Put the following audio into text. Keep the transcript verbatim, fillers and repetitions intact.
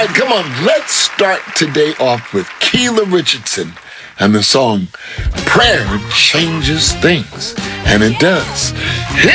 right, come on. Let's start today off with Keela Richardson and the song Prayer Changes Things. And it does.